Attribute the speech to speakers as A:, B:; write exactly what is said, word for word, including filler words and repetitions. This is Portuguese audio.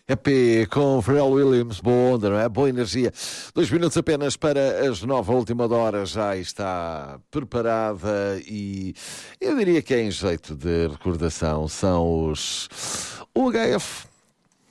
A: E P com Pharrell Williams, boa onda, não é? Boa energia. Dois minutos apenas para as nove, a última hora já está preparada e eu diria que é em jeito de recordação. São os U H F.